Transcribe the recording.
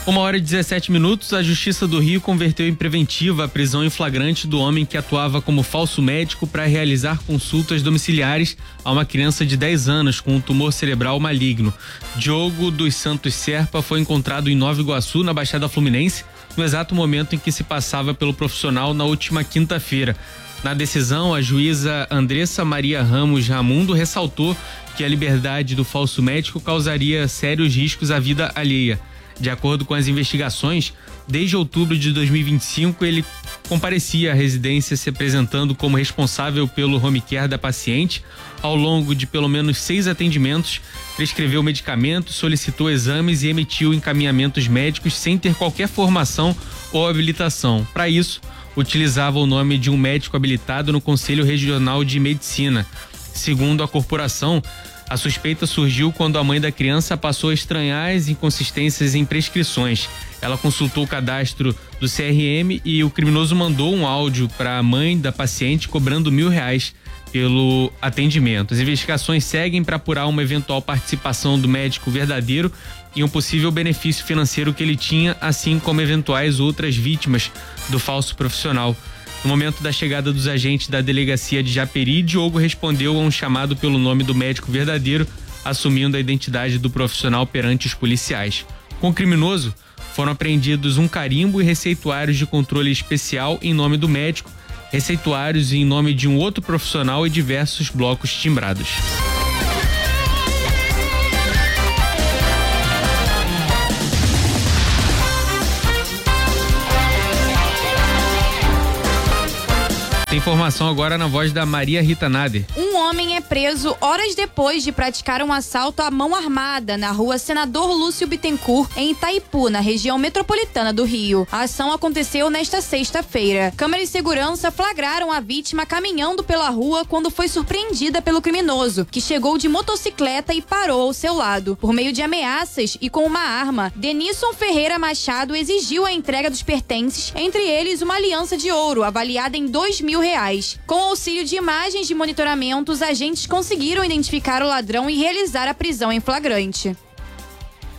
1h17, a Justiça do Rio converteu em preventiva a prisão em flagrante do homem que atuava como falso médico para realizar consultas domiciliares a uma criança de 10 anos com um tumor cerebral maligno. Diogo dos Santos Serpa foi encontrado em Nova Iguaçu, na Baixada Fluminense, no exato momento em que se passava pelo profissional na última quinta-feira. Na decisão, a juíza Andressa Maria Ramos Ramundo ressaltou que a liberdade do falso médico causaria sérios riscos à vida alheia. De acordo com as investigações, desde outubro de 2025, ele comparecia à residência se apresentando como responsável pelo home care da paciente. Ao longo de pelo menos 6 atendimentos, prescreveu medicamentos, solicitou exames e emitiu encaminhamentos médicos sem ter qualquer formação ou habilitação. Para isso, utilizava o nome de um médico habilitado no Conselho Regional de Medicina. Segundo a corporação, a suspeita surgiu quando a mãe da criança passou a estranhar as inconsistências em prescrições. Ela consultou o cadastro do CRM e o criminoso mandou um áudio para a mãe da paciente cobrando R$1.000 pelo atendimento. As investigações seguem para apurar uma eventual participação do médico verdadeiro e um possível benefício financeiro que ele tinha, assim como eventuais outras vítimas do falso profissional. No momento da chegada dos agentes da delegacia de Japeri, Diogo respondeu a um chamado pelo nome do médico verdadeiro, assumindo a identidade do profissional perante os policiais. Com o criminoso, foram apreendidos um carimbo e receituários de controle especial em nome do médico, receituários em nome de um outro profissional e diversos blocos timbrados. Tem informação agora na voz da Maria Rita Nader. Um homem é preso horas depois de praticar um assalto à mão armada na rua Senador Lúcio Bittencourt, em Itaipu, na região metropolitana do Rio. A ação aconteceu nesta sexta-feira. Câmeras de segurança flagraram a vítima caminhando pela rua quando foi surpreendida pelo criminoso, que chegou de motocicleta e parou ao seu lado. Por meio de ameaças e com uma arma, Denilson Ferreira Machado exigiu a entrega dos pertences, entre eles uma aliança de ouro avaliada em R$2.000. Com auxílio de imagens de monitoramento, os agentes conseguiram identificar o ladrão e realizar a prisão em flagrante.